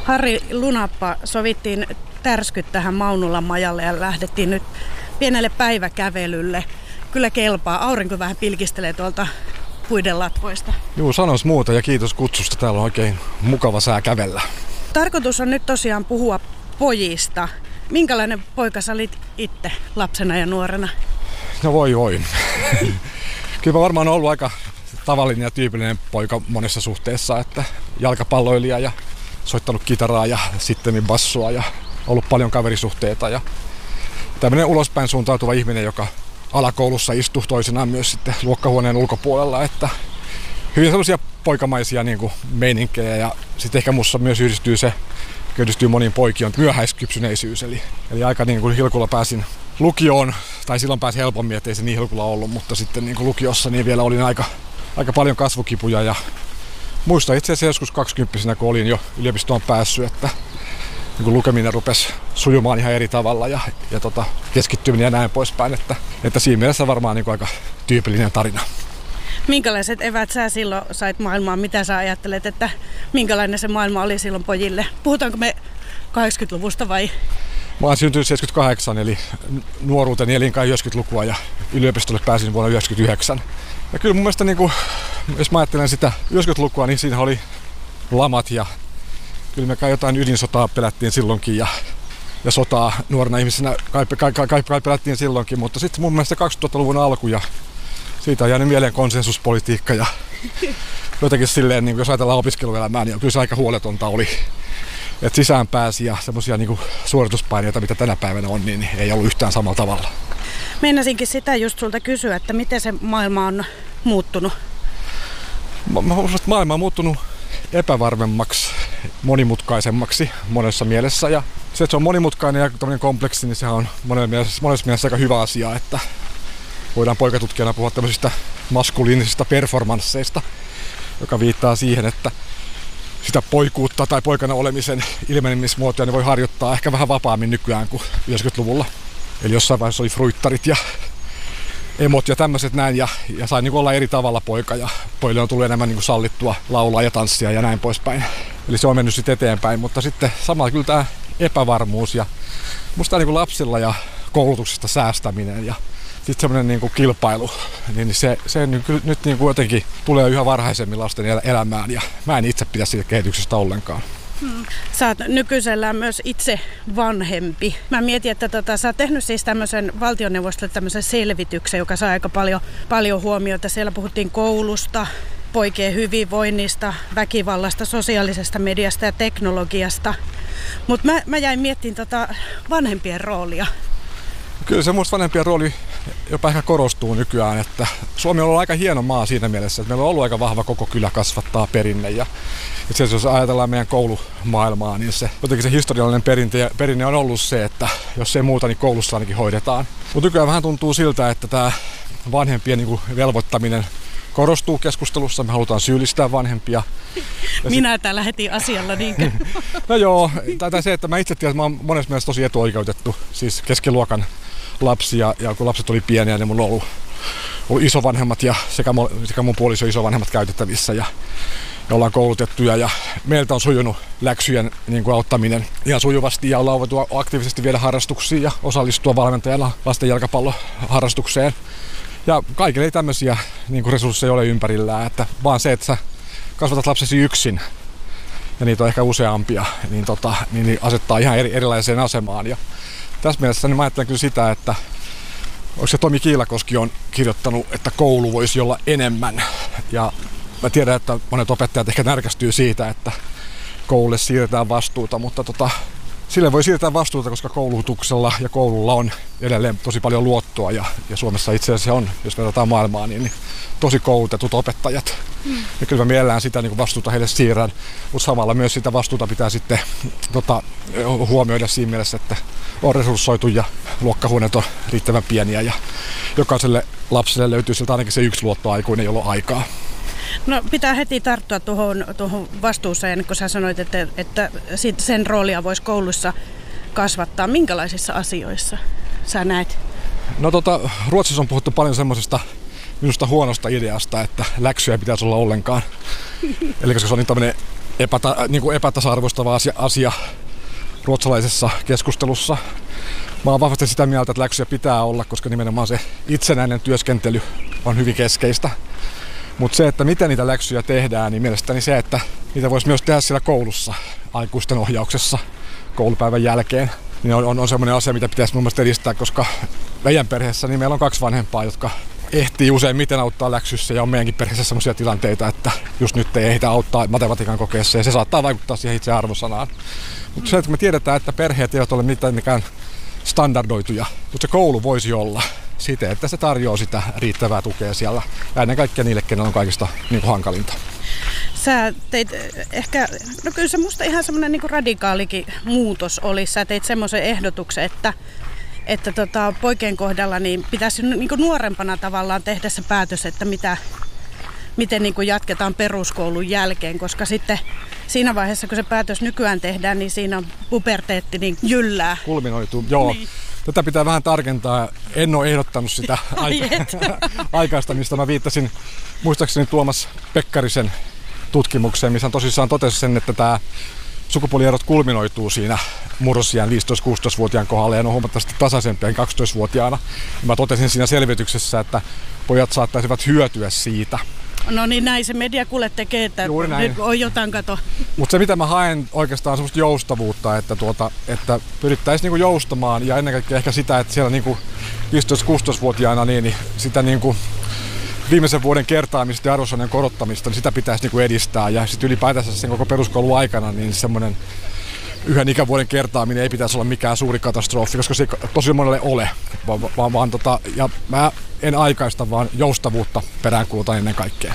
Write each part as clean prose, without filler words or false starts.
Harri Lunappa, sovittiin tärskyt tähän Maunulan majalle ja lähdettiin nyt pienelle päiväkävelylle. Kyllä kelpaa. Aurinko vähän pilkistelee tuolta puiden latvoista. Juu, sanois muuta ja kiitos kutsusta. Täällä on oikein mukava sää kävellä. Tarkoitus on nyt tosiaan puhua pojista. Minkälainen poika sä olit itse lapsena ja nuorena? No voi. Kyllä mä varmaan ollut aika tavallinen ja tyypillinen poika monessa suhteessa, että jalkapalloilija ja soittanut kitaraa ja sitten bassua ja ollut paljon kaverisuhteita ja tämmöinen ulospäin suuntautuva ihminen, joka alakoulussa istui toisenaan myös sitten luokkahuoneen ulkopuolella, että hyvin sellaisia poikamaisia niin kuin meininkejä ja sitten ehkä musta myös yhdistyy moniin poikiin on myöhäiskypsyneisyys, eli aika niin kuin hilkulla pääsin lukioon, tai silloin pääsi helpommin, ettei se niin hilkulla ollut, mutta sitten niin kuin lukiossa niin vielä olin aika paljon kasvukipuja ja muistan itse asiassa joskus 20-vuotiaana, kun olin jo yliopistoon päässyt, että niin kuin lukeminen rupesi sujumaan ihan eri tavalla ja keskittyminen ja näin poispäin, että siinä mielessä varmaan niin kuin aika tyypillinen tarina. Minkälaiset evät sä silloin sait maailmaan? Mitä sä ajattelet, että minkälainen se maailma oli silloin pojille? Puhutaanko me 80-luvusta vai? Mä oon syntynyt 78, eli nuoruuteni elin kai 90-lukua ja yliopistolle pääsin vuonna 1999. Ja kyllä mun mielestä, niin kuin, jos mä ajattelen sitä 90-lukua, niin siinä oli lamat ja kyllä me kai jotain ydinsotaa pelättiin silloinkin ja sotaa nuorena ihmisenä kai pelättiin silloinkin, mutta sitten mun mielestä 2000-luvun alku ja siitä on jäänyt mieleen konsensuspolitiikka ja jotenkin silleen, niin jos ajatellaan opiskeluelämää, niin kyllä se aika huoletonta oli. Että sisään pääsi ja semmoisia niin suorituspaineita, mitä tänä päivänä on, niin ei ollut yhtään samalla tavalla. Meinasinkin sitä just sulta kysyä, että miten se maailma on muuttunut? Maailma on muuttunut epävarmemmaksi, monimutkaisemmaksi monessa mielessä. Ja se, että se on monimutkainen ja tämmöinen kompleksi, niin sehän on monessa mielessä aika hyvä asia, että voidaan poikatutkijana puhua tämmöisistä maskuliinisista performansseista, joka viittaa siihen, että sitä poikuutta tai poikana olemisen ilmenemismuotoja ne voi harjoittaa ehkä vähän vapaammin nykyään kuin 90-luvulla. Eli jossain vaiheessa oli fruittarit ja emot ja tämmöiset näin ja sai niin olla eri tavalla poika ja pojille on tullut enemmän niin sallittua laulaa ja tanssia ja näin poispäin. Eli se on mennyt sitten eteenpäin, mutta sitten samalla kyllä tämä epävarmuus ja musta niin lapsilla ja koulutuksesta säästäminen ja sitten semmoinen niin kilpailu, niin se nyt niin jotenkin tulee yhä varhaisemmin lasten elämään ja mä en itse pidä siitä kehityksestä ollenkaan. Sä oot nykyisellään myös itse vanhempi. Mä mietin, että sä oot tehnyt siis tämmöisen valtioneuvostolle tämmöisen selvityksen, joka saa aika paljon huomiota. Siellä puhuttiin koulusta, poikien hyvinvoinnista, väkivallasta, sosiaalisesta mediasta ja teknologiasta. Mutta mä jäin miettimään vanhempien roolia. Kyllä se musta vanhempien rooli jopa ehkä korostuu nykyään, että Suomi on ollut aika hieno maa siinä mielessä, että meillä on ollut aika vahva koko kylä kasvattaa perinne ja itse asiassa jos ajatellaan meidän koulumaailmaa, niin jotenkin se historiallinen perinne on ollut se, että jos ei muuta, niin koulussa ainakin hoidetaan. Mutta nykyään vähän tuntuu siltä, että tämä vanhempien niin velvoittaminen korostuu keskustelussa, me halutaan syyllistää vanhempia. Minä täällä heti asialla, niinkö? No joo, tai se, että mä itse tiedän, että mä oon monessa mielessä tosi etuoikeutettu, siis keskiluokan lapsi ja kun lapset oli pieniä, niin mulla on ollut isovanhemmat ja sekä mun puoliso isovanhemmat käytettävissä ja ollaan koulutettuja ja meiltä on sujunut läksyjen niin kuin auttaminen ihan sujuvasti ja ollaan voitu aktiivisesti viedä harrastuksiin ja osallistua valmentajana lasten jalkapalloharrastukseen. Ja kaikille ei tämmöisiä niin kuin resursseja ole ympärillään, että vaan se, että sä kasvatat lapsesi yksin ja niitä on ehkä useampia, niin asettaa ihan erilaiseen asemaan. Ja tässä mielessä niin mä ajattelen kyllä sitä, että onko se Tomi Kiilakoski on kirjoittanut, että koulu voisi olla enemmän. Ja mä tiedän, että monet opettajat ehkä närkästyy siitä, että koululle siirretään vastuuta, mutta sille voi siirtää vastuuta, koska koulutuksella ja koululla on edelleen tosi paljon luottoa ja Suomessa itse asiassa on, jos verrataan maailmaan, niin tosi koulutetut opettajat. Ja kyllä mä mielellään sitä niin vastuuta heille siirrän, mutta samalla myös sitä vastuuta pitää sitten huomioida siinä mielessä, että on resurssoitu ja luokkahuoneet on riittävän pieniä ja jokaiselle lapselle löytyy sieltä ainakin se yksi luottoaikuinen, jolla on aikaa. No pitää heti tarttua tuohon vastuuseen, kun sä sanoit, että sen roolia voisi koulussa kasvattaa. Minkälaisissa asioissa sä näet? No Ruotsissa on puhuttu paljon semmoisesta minusta huonosta ideasta, että läksyjä pitäisi olla ollenkaan. Eli koska se on niin tämmöinen epätasa-arvoistava asia ruotsalaisessa keskustelussa. Mä oon vahvasti sitä mieltä, että läksyjä pitää olla, koska nimenomaan se itsenäinen työskentely on hyvin keskeistä. Mutta se, että miten niitä läksyjä tehdään, niin mielestäni se, että niitä voisi myös tehdä siellä koulussa, aikuisten ohjauksessa koulupäivän jälkeen, niin on semmoinen asia, mitä pitäisi mun mielestä edistää, koska meidän perheessä niin meillä on 2 vanhempaa, jotka ehtii useimmiten auttaa läksyssä, ja on meidänkin perheessä semmoisia tilanteita, että just nyt ei ehditä auttaa matematiikan kokeessa, ja se saattaa vaikuttaa siihen itse arvosanaan. Mutta se, että me tiedetään, että perheet eivät ole mitenkään standardoituja, mutta se koulu voisi olla siten, että se tarjoaa sitä riittävää tukea siellä, ja ennen kaikkea niille, kenellä on kaikista niin kuin hankalinta. Sä teit ehkä, no kyllä se musta ihan semmoinen niin kuin radikaalikin muutos oli. Sä teit semmoisen ehdotuksen, että poikien kohdalla niin pitäisi niin kuin nuorempana tavallaan tehdä se päätös, että miten niin kuin jatketaan peruskoulun jälkeen, koska sitten siinä vaiheessa, kun se päätös nykyään tehdään, niin siinä on puberteetti niin jyllää. Kulminoituu, joo. Niin. Tätä pitää vähän tarkentaa. En ole ehdottanut sitä aikaistamista. Mä viittasin muistaakseni Tuomas Pekkarisen tutkimukseen, missä tosissaan totesi sen, että tämä sukupuolierot kulminoituu siinä murrosiän 15-16-vuotiaan kohdalla ja ne on huomattavasti tasaisempia 12-vuotiaana. Mä totesin siinä selvityksessä, että pojat saattaisivat hyötyä siitä. No niin, näin se media kuule tekee, että nyt on jotain kato. Mutta se mitä mä haen oikeastaan on semmoista joustavuutta, että pyrittäisiin niinku joustamaan ja ennen kaikkea ehkä sitä, että siellä niinku 15-16-vuotiaana niin sitä niinku viimeisen vuoden kertaamista ja arvosanien korottamista, niin sitä pitäisi niinku edistää. Ja sitten ylipäätänsä sen koko peruskoulun aikana niin semmoinen yhden ikävuoden kertaaminen ei pitäisi olla mikään suuri katastrofi, koska se ei tosi monelle ole. Ja mä en aikaista, vaan joustavuutta peräänkuulutan ennen kaikkea.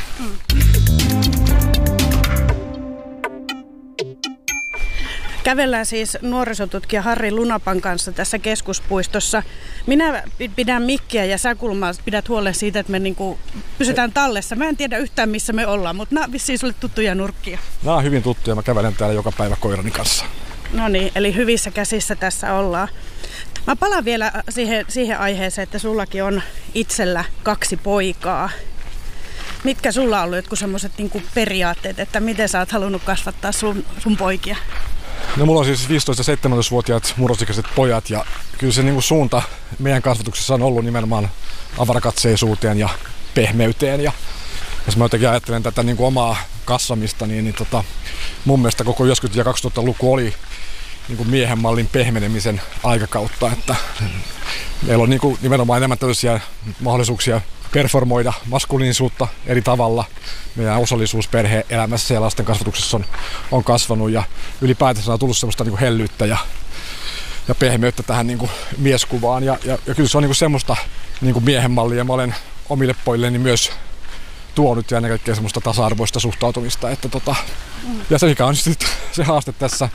Kävellään siis nuorisotutkija Harri Lunapan kanssa tässä keskuspuistossa. Minä pidän mikkiä ja sä kulmaa pidät huolen siitä, että me niinku pysytään tallessa. Mä en tiedä yhtään missä me ollaan, mutta nämä vissiin sulle tuttuja nurkkia. Nämä on hyvin tuttuja. Mä kävelen täällä joka päivä koirani kanssa. No niin, eli hyvissä käsissä tässä ollaan. Mä palaan vielä siihen aiheeseen, että sullakin on itsellä 2 poikaa. Mitkä sulla on ollut jotkut semmoiset niinku periaatteet, että miten sä oot halunnut kasvattaa sun poikia? No mulla on siis 15-17-vuotiaat murrosikäiset pojat ja kyllä se niinku suunta meidän kasvatuksessa on ollut nimenomaan avarakatseisuuteen ja pehmeyteen. Ja jos mä jotenkin ajattelen tätä niinku omaa kasvamista, niin mun mielestä koko 90- ja 2000-luku oli niinku miehen mallin pehmenemisen aikakautta, että meillä on niinku nimenomaan enemmän tällaisia mahdollisuuksia performoida maskuliinisuutta eri tavalla. Meidän osallisuus perhe-elämässä ja lasten kasvatuksessa on kasvanut ja ylipäätänsä on tullut semmoista niinku hellyyttä ja pehmeyttä tähän niinku mieskuvaan. Ja kyllä se on niinku semmoista niinku miehen mallia. Mä olen omille pojilleni myös tuonut ja ennen kaikkea semmoista tasa-arvoista suhtautumista. Että ja se mikä on sitten se haaste tässä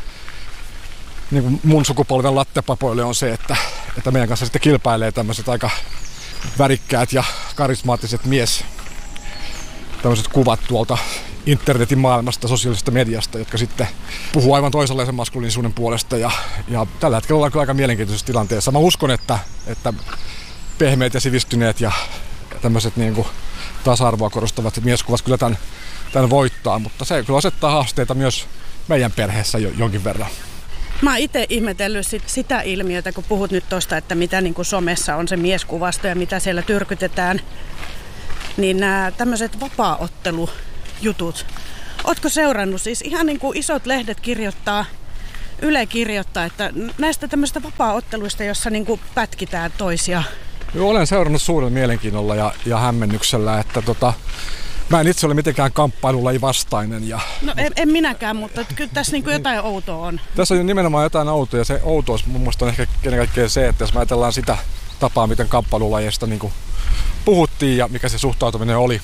niin mun sukupolven lattepapoille on se, että meidän kanssa sitten kilpailee tämmöiset aika värikkäät ja karismaattiset tämmöiset kuvat tuolta internetin maailmasta, sosiaalisesta mediasta, jotka sitten puhuu aivan toisenlaisen maskuliinisuuden puolesta. Ja tällä hetkellä ollaan kyllä aika mielenkiintoisessa tilanteessa. Mä uskon, että pehmeät ja sivistyneet ja tämmöiset niin kuin tasa-arvoa korostavat mieskuvat kyllä tämän voittaa, mutta se kyllä asettaa haasteita myös meidän perheessä jonkin verran. Mä oon itse ihmetellyt sitä ilmiötä, kun puhut nyt tuosta, että mitä niin kuin somessa on se mieskuvasto ja mitä siellä tyrkytetään, niin nämä tämmöiset vapaaottelujutut. Ootko seurannut? Siis ihan niin kuin isot lehdet kirjoittaa, Yle kirjoittaa, että näistä tämmöistä vapaaotteluista, jossa niin kuin pätkitään toisia. Joo, olen seurannut suurella mielenkiinnolla ja hämmennyksellä, että mä en itse ole mitenkään kamppailulaji vastainen. No en minäkään, mutta kyllä tässä niin kuin jotain outoa on. Tässä on nimenomaan jotain outoa ja se outous mun mielestä on ehkä ennen kaikkea se, että jos mä ajatellaan sitä tapaa, miten kamppailulajista niin kuin puhuttiin ja mikä se suhtautuminen oli,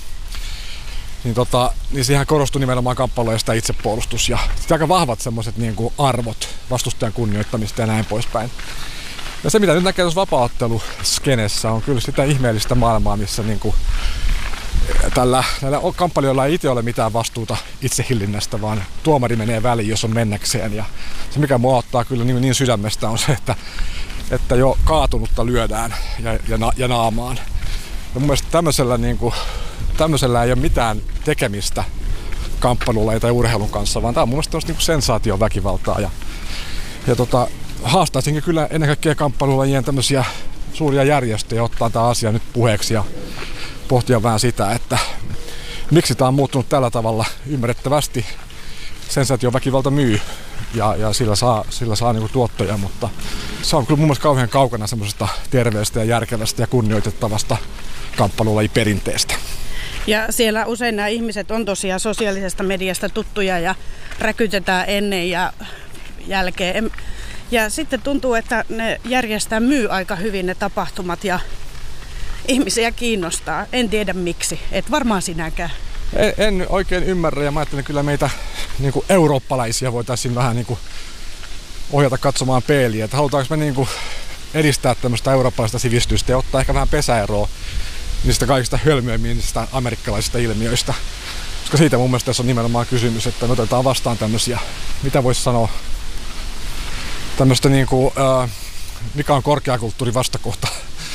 niin siihen korostui nimenomaan kamppailulajista itsepuolustus ja aika vahvat semmoiset niin kuin arvot, vastustajan kunnioittamista ja näin poispäin. Ja se mitä nyt näkee tuossa vapaaotteluskenessä on kyllä sitä ihmeellistä maailmaa, missä niin kuin näillä kamppailijoilla ei itse ole mitään vastuuta itsehillinnästä, vaan tuomari menee väliin, jos on mennäkseen. Ja se mikä mua ottaa kyllä niin sydämestä on se, että jo kaatunutta lyödään ja naamaan. Ja mun mielestä tämmöisellä ei ole mitään tekemistä kamppailulla tai urheilun kanssa, vaan tämä on mun mielestä niin sensaatioväkivaltaa. Ja haastaisinkin kyllä ennen kaikkea kamppailulajien tämmöisiä suuria järjestöjä ottaa tämä asia nyt puheeksi ja pohtia vähän sitä, että miksi tämä on muuttunut tällä tavalla. Ymmärrettävästi sensaatioväkivalta myy ja sillä saa niinku tuottoja, mutta se on kyllä mun mielestä kauhean kaukana semmoisesta terveestä ja järkevästä ja kunnioitettavasta kamppailulajiperinteestä. Ja siellä usein nämä ihmiset on tosiaan sosiaalisesta mediasta tuttuja ja räkytetään ennen ja jälkeen. Ja sitten tuntuu, että ne myy aika hyvin ne tapahtumat ja ihmisiä kiinnostaa. En tiedä miksi. Et varmaan sinäkään. En oikein ymmärrä ja mä ajattelen kyllä meitä niin kuin eurooppalaisia voitaisiin vähän niin kuin ohjata katsomaan peiliä. Että halutaanko me niin kuin edistää tämmöistä eurooppalaista sivistystä ja ottaa ehkä vähän pesäeroa niistä kaikista hölmöimmistä amerikkalaisista ilmiöistä. Koska siitä mun mielestä tässä on nimenomaan kysymys, että me otetaan vastaan tämmöisiä, mitä voisi sanoa, tämmöistä niin kuin, mikä on korkeakulttuurin vastakohta.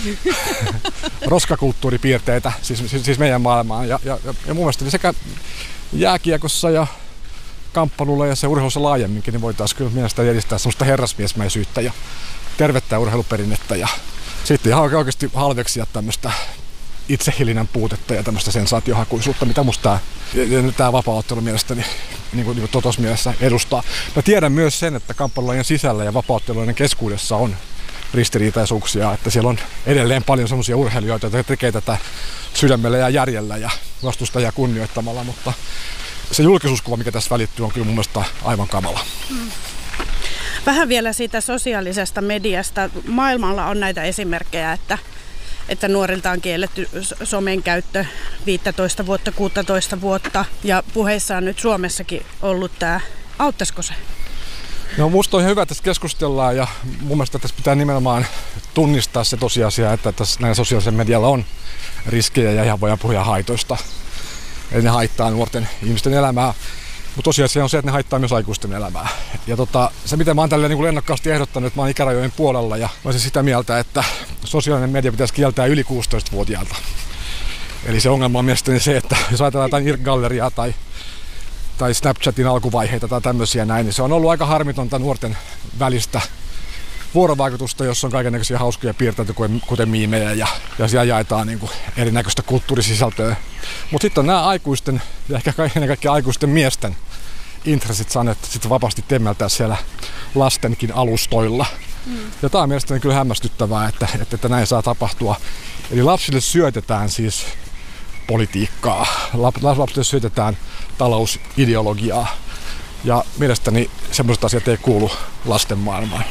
Roskakulttuuripiirteitä siis meidän maailmaan. Ja mun mielestä sekä jääkiekossa ja kamppailulla ja se urheilussa laajemminkin niin voitaisiin kyllä mielestäni edistää semmoista herrasmiesmäisyyttä ja tervettä urheiluperinnettä ja sitten ihan oikeasti halveksia tämmöistä itsehilinnän puutetta ja tämmöistä sensaatiohakuisuutta, mitä musta tämä vapaa-ottelu mielestäni niin kuin totosmielessä edustaa. Mä tiedän myös sen, että kamppailulajien sisällä ja vapaa-ottelujen keskuudessa on ristiriitaisuuksia, että siellä on edelleen paljon semmoisia urheilijoita, jotka tekee tätä sydämellä ja järjellä ja vastustajia kunnioittamalla, mutta se julkisuuskuva, mikä tässä välittyy, on kyllä mun mielestä aivan kamala. Vähän vielä siitä sosiaalisesta mediasta. Maailmalla on näitä esimerkkejä, että nuorilta on kielletty somen käyttö 15 vuotta, 16 vuotta ja puheissa on nyt Suomessakin ollut tämä. Auttaisiko se? No musta on ihan hyvä, että tässä keskustellaan ja mun mielestä tässä pitää nimenomaan tunnistaa se tosiasia, että tässä näin sosiaalisella medialla on riskejä ja ihan voidaan puhua haitoista. Eli ne haittaa nuorten ihmisten elämää, mutta tosiasia on se, että ne haittaa myös aikuisten elämää. Ja se, mitä mä oon tällä niin lennokkaasti ehdottanut, että mä oon ikärajojen puolella ja mä olisin sitä mieltä, että sosiaalinen media pitäisi kieltää yli 16-vuotiaalta. Eli se ongelma on mielestäni se, että jos ajatellaan jotain IRC-galleriaa tai Snapchatin alkuvaiheita tai tämmöisiä näin, niin se on ollut aika harmitonta nuorten välistä vuorovaikutusta, jossa on kaikennäköisiä hauskoja piirteitä, kuten miimejä ja siellä jaetaan niin kuin erinäköistä kulttuurisisältöä. Mutta sitten on nämä aikuisten ja ehkä ennen kaikkea aikuisten miesten intressit saaneet sitten vapaasti temmeltää siellä lastenkin alustoilla. Ja tämä on mielestäni kyllä hämmästyttävää, että näin saa tapahtua. Eli lapsille syötetään siis politiikkaa, lapsille syötetään talousideologiaa ja mielestäni semmoiset asiat ei kuulu lasten maailmaan.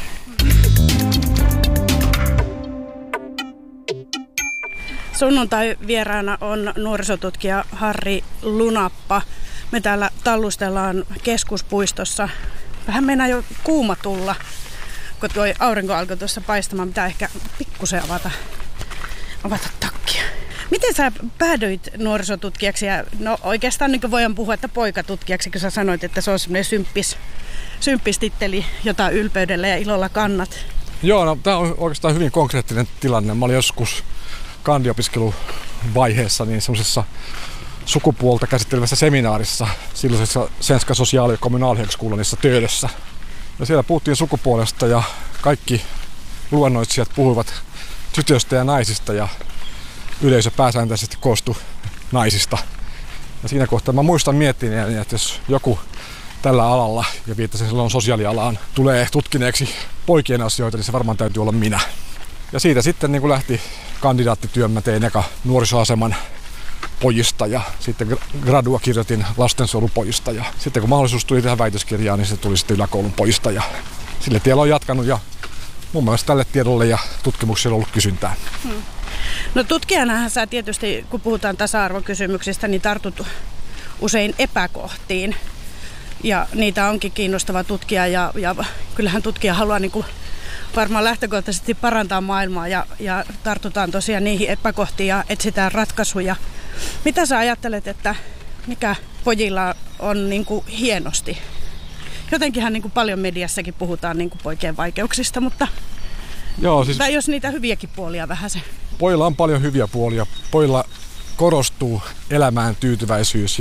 Sunnuntai vieraana on nuorisotutkija Harri Lunappa. Me täällä tallustellaan keskuspuistossa. Vähän meinaa jo kuuma tulla, kun tuo aurinko alkoi tuossa paistamaan. Pitää ehkä pikkusen avata takkia. Miten sä päädyit nuorisotutkijaksi? No oikeastaan niin voidaan puhua, että poikatutkijaksi, kun sä sanoit, että se on semmoinen symppistitteli, jota ylpeydellä ja ilolla kannat. Joo, no tämä on oikeastaan hyvin konkreettinen tilanne. Mä olin joskus kandiopiskeluvaiheessa niin semmoisessa sukupuolta käsittelevässä seminaarissa silloisessa Svenska social- och kommunalhögskolonissa Töölössä. Ja siellä puhuttiin sukupuolesta ja kaikki luennoitsijat puhuivat tytöistä ja naisista ja yleisö pääsääntöisesti koostui naisista. Ja siinä kohtaa mä muistan miettineeni, että jos joku tällä alalla, ja viittasin silloin sosiaalialaan, tulee tutkineeksi poikien asioita, niin se varmaan täytyy olla minä. Ja siitä sitten niin kun lähti kandidaattityön, mä tein eka nuorisoaseman pojista ja sitten gradua kirjoitin lastensuojelupojista. Ja sitten kun mahdollisuus tuli tehdä väitöskirjaa, niin se tuli sitten yläkoulun pojista. Ja sille tiellä on jatkanut ja mun mielestä tälle tiedolle ja tutkimukselle on ollut kysyntää. No tutkijanahan sä tietysti, kun puhutaan tasa-arvokysymyksistä, niin tartut usein epäkohtiin. Ja niitä onkin kiinnostava tutkia ja kyllähän tutkija haluaa niin kuin varmaan lähtökohtaisesti parantaa maailmaa ja tartutaan tosiaan niihin epäkohtiin ja etsitään ratkaisuja. Mitä sä ajattelet, että mikä pojilla on niin kuin hienosti? Jotenkinhan niin kuin paljon mediassakin puhutaan niin kuin poikien vaikeuksista, mutta joo, siis tai jos niitä hyviäkin puolia vähän se. Pojilla on paljon hyviä puolia. Pojilla korostuu elämään tyytyväisyys ja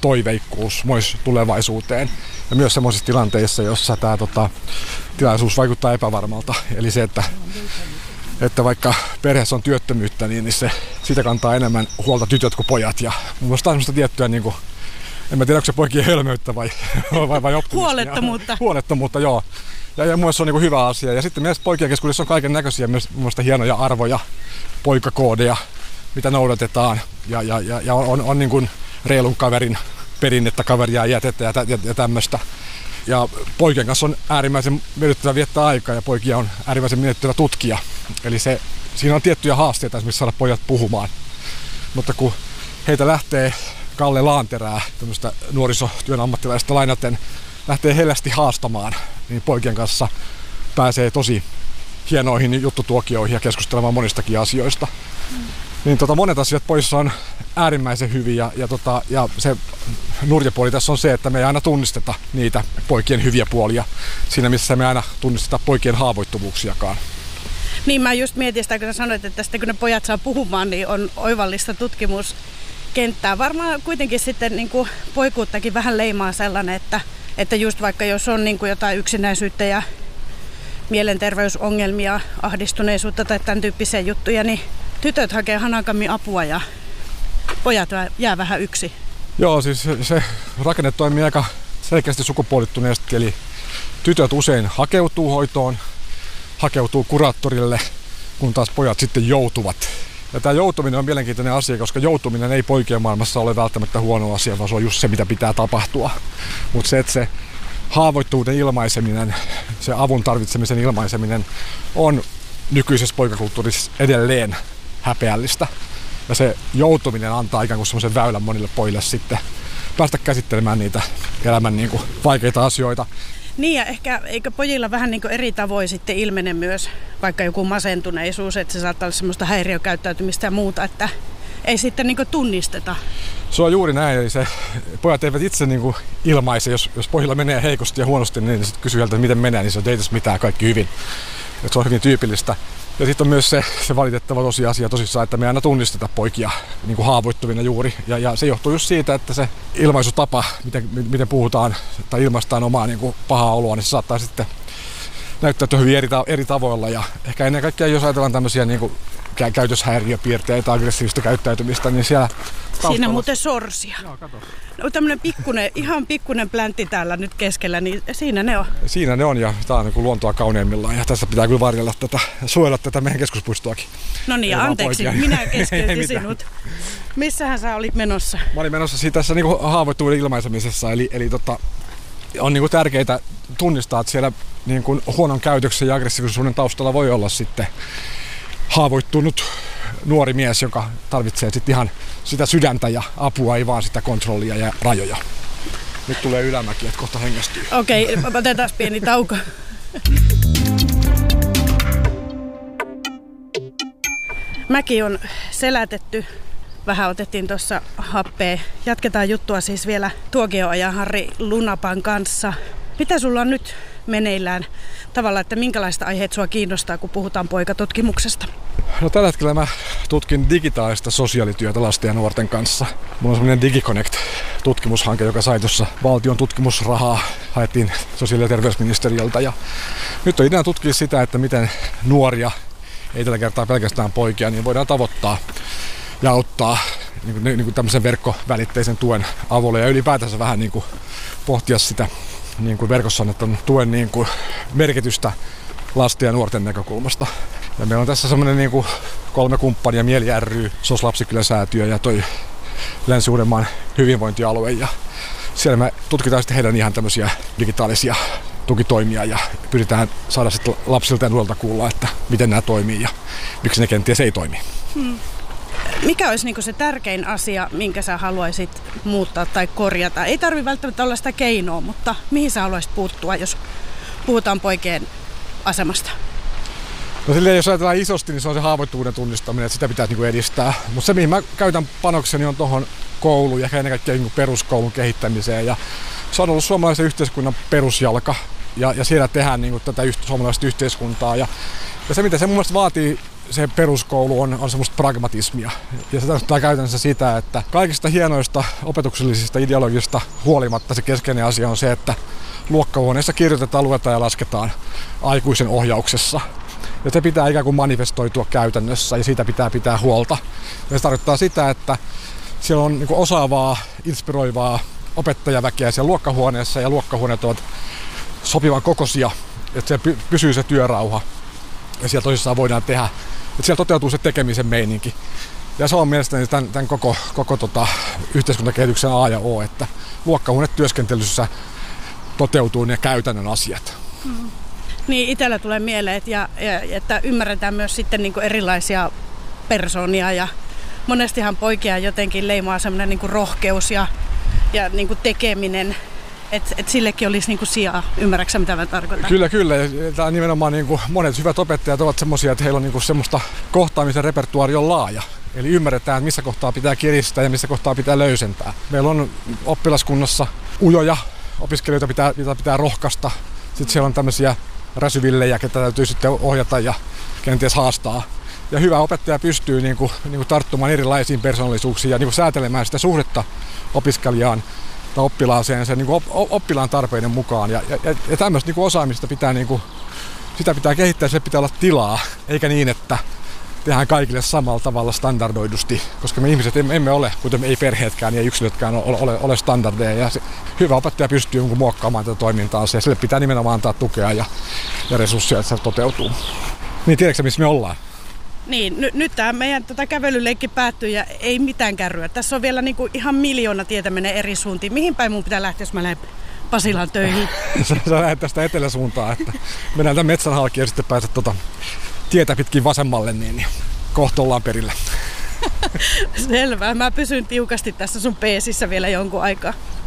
toiveikkuus myös tulevaisuuteen. Ja myös semmoisissa tilanteissa, jossa tämä tilaisuus vaikuttaa epävarmalta. Eli se, että vaikka perheessä on työttömyyttä, niin siitä kantaa enemmän huolta tytöt kuin pojat. Ja mun mielestä on semmoista tiettyä, en mä tiedä, onko se poikien hölmöyttä vai optimismia. Huolettomuutta, joo. Ja mun mielestä se on hyvä asia. Ja sitten mielestäni poikien keskuudessa on kaiken näköisiä myös mun mielestä hienoja arvoja, poikakoodeja, mitä noudatetaan. Ja on niin kuin reilun kaverin perinnettä, kaveria jätettä ja tämmöistä. Ja poikien kanssa on äärimmäisen miellyttävä viettää aikaa ja poikia on äärimmäisen miellyttävä tutkia. Eli siinä on tiettyjä haasteita esimerkiksi saada pojat puhumaan. Mutta kun heitä lähtee Kalle Laanterää, tämmöistä nuorisotyön ammattilaista lainaten, lähtee hellästi haastamaan, niin poikien kanssa pääsee tosi hienoihin juttutuokioihin ja keskustelemaan monistakin asioista. Niin monet asiat poissa on äärimmäisen hyviä ja se nurjapuoli tässä on se, että me ei aina tunnisteta niitä poikien hyviä puolia siinä, missä me aina tunnisteta poikien haavoittuvuuksiakaan. Niin mä just mietin sitä, kun sä sanoit, että sitten kun ne pojat saa puhumaan, niin on oivallista tutkimuskenttää. Varmaan kuitenkin sitten niin kuin poikuuttakin vähän leimaa sellainen, että just vaikka jos on niin kuin jotain yksinäisyyttä ja mielenterveysongelmia, ahdistuneisuutta tai tämän tyyppisiä juttuja, niin tytöt hakee hanakammin apua ja pojat jää vähän yksin. Joo, siis se rakenne toimii aika selkeästi sukupuolittuneesti, eli tytöt usein hakeutuu hoitoon, hakeutuu kuraattorille, kun taas pojat sitten joutuvat. Ja tämä joutuminen on mielenkiintoinen asia, koska joutuminen ei poikien maailmassa ole välttämättä huono asia, vaan se on just se, mitä pitää tapahtua. Mutta se haavoittuvuuden ilmaiseminen, se avun tarvitsemisen ilmaiseminen on nykyisessä poikakulttuurissa edelleen häpeällistä. Ja se joutuminen antaa ikään kuin semmoisen väylän monille pojille sitten päästä käsittelemään niitä elämän vaikeita asioita. Niin ja ehkä eikö pojilla vähän eri tavoin sitten ilmene myös vaikka joku masentuneisuus, että se saattaa olla semmoista häiriökäyttäytymistä ja muuta, että ei sitten tunnisteta. Se on juuri näin, eli pojat eivät itse ilmaise, jos pojilla menee heikosti ja huonosti, niin sitten kysyy heiltä, miten menee, niin se on ei tässä mitään, kaikki hyvin. Et se on hyvin tyypillistä. Ja sitten on myös se valitettava tosiasia tosissaan, että me ei aina tunnisteta poikia haavoittuvina juuri. Ja se johtuu just siitä, että se ilmaisutapa, miten puhutaan tai ilmaistaan omaa pahaa oloa, niin se saattaa sitten näyttäytyä hyvin eri tavoilla. Ja ehkä ennen kaikkea, jos ajatellaan tämmöisiä käytöshäiriöpiirteitä, aggressiivista käyttäytymistä, niin siellä taustalla... Siinä muuten sorsia. Joo, kato. No tämmönen ihan pikkunen pläntti täällä nyt keskellä, niin siinä ne on. Siinä ne on ja tää on luontoa kauneimmillaan ja tässä pitää kyllä varjella suojella tätä meidän keskuspuistoakin. No niin, anteeksi, minä keskeytin sinut. Missähän sä olit menossa? Mä olin menossa tässä haavoittuvuuden ilmaisemisessa, eli on tärkeää tunnistaa, että siellä huonon käytöksen ja aggressiivisuuden taustalla voi olla sitten haavoittunut nuori mies, joka tarvitsee sitten ihan sitä sydäntä ja apua, ei vaan sitä kontrollia ja rajoja. Nyt tulee ylämäki, että kohta hengästyy. Okei, otetaan pieni tauko. Mäki on selätetty. Vähän otettiin tuossa happea. Jatketaan juttua siis vielä tuokioajan Harri Lunapan kanssa. Mitä sulla on nyt meneillään tavallaan, että minkälaista aiheet sua kiinnostaa, kun puhutaan poikatutkimuksesta? No tällä hetkellä mä tutkin digitaalista sosiaalityötä lasten ja nuorten kanssa. Mulla on semmoinen DigiConnect-tutkimushanke, joka sai tuossa valtion tutkimusrahaa. Haettiin sosiaali- ja terveysministeriöltä. Ja nyt on idea tutkia sitä, että miten nuoria, ei tällä kertaa pelkästään poikia, niin voidaan tavoittaa ja auttaa tämmöisen verkkovälitteisen tuen avulla. Ja ylipäätänsä vähän pohtia sitä verkossa annetun tuen merkitystä lasten ja nuorten näkökulmasta. Ja meillä on tässä semmoinen 3 kumppania, Mieli ry, SOS Lapsikylä-säätiö ja toi Länsi-Uudenmaan hyvinvointialue. Ja siellä me tutkitaan sitten heidän ihan tämmöisiä digitaalisia tukitoimia ja pyritään saada sitten lapsilta ja nuorilta kuulla, että miten nämä toimii ja miksi ne kenties ei toimi. Mikä olisi se tärkein asia, minkä sä haluaisit muuttaa tai korjata? Ei tarvitse välttämättä olla sitä keinoa, mutta mihin sä haluaisit puuttua, jos puhutaan poikien asemasta? No silleen, jos ajatellaan isosti, niin se on se haavoittuvuuden tunnistaminen, että sitä pitäisi edistää. Mutta se, mihin mä käytän panokseni, on tuohon kouluun ja ennen kaikkea peruskoulun kehittämiseen. Ja se on ollut suomalaisen yhteiskunnan perusjalka ja siellä tehdään tätä suomalaista yhteiskuntaa. Ja se, mitä se mun mielestä vaatii se peruskoulu on semmoista pragmatismia. Ja se tarkoittaa käytännössä sitä, että kaikista hienoista opetuksellisista ideologisista huolimatta se keskeinen asia on se, että luokkahuoneessa kirjoitetaan, luetaan ja lasketaan aikuisen ohjauksessa. Ja se pitää ikään kuin manifestoitua käytännössä ja siitä pitää pitää huolta. Ja se tarkoittaa sitä, että siellä on niin kuin osaavaa, inspiroivaa opettajaväkeä siellä luokkahuoneessa ja luokkahuoneet ovat sopivan kokoisia, että siellä pysyy se työrauha ja siellä tosissaan voidaan tehdä. Että siellä toteutuu se tekemisen meininki. Ja se on mielestäni tämän koko yhteiskuntakehityksen A ja O, että luokkahuonetyöskentelyssä toteutuu ne käytännön asiat. Niin, itsellä tulee mieleen, että ymmärretään myös sitten niin kuin erilaisia persoonia ja monestihan poikia jotenkin leimaa semmoinen niin kuin rohkeus ja niin kuin tekeminen, että sillekin olisi niin kuin sijaa. Ymmärrätkö mitä mä tarkoitan? Kyllä. Ja nimenomaan niin kuin monet hyvät opettajat ovat semmoisia, että heillä on niin kuin semmoista kohtaamisen repertuaari on laaja. Eli ymmärretään, että missä kohtaa pitää kiristää ja missä kohtaa pitää löysentää. Meillä on oppilaskunnassa ujoja opiskelijoita, pitää rohkaista. Sitten siellä on tämmöisiä räsyvillejä, ketä täytyy sitten ohjata ja kenties haastaa. Ja hyvä opettaja pystyy niin kuin tarttumaan erilaisiin persoonallisuuksiin ja niin kuin säätelemään sitä suhdetta opiskelijaan tai oppilaaseen sen niin kuin oppilaan tarpeiden mukaan. Ja tämmöistä niin kuin osaamista pitää, niin kuin, sitä pitää kehittää, sille pitää olla tilaa, eikä niin, että tehdään kaikille samalla tavalla standardoidusti, koska me ihmiset emme ole, kuten ei perheetkään ja yksilötkään ole standardeja. Ja hyvä opettaja pystyy muokkaamaan tätä toimintaansa ja sille pitää nimenomaan antaa tukea ja resursseja, että se toteutuu. Niin, tiedätkö missä me ollaan? Niin, nyt tämä meidän kävelyleikki päättyy ja ei mitään kärryä. Tässä on vielä niinku ihan miljoona tietä menee eri suuntiin. Mihin päin mun pitää lähteä, jos mä lähden Pasilaan töihin? Sä lähdet tästä eteläsuuntaan, että mennään tämän metsän halki ja sitten pääset tietä pitkin vasemmalle, niin kohta ollaan perillä. Selvä. Mä pysyn tiukasti tässä sun peesissä vielä jonkun aikaa.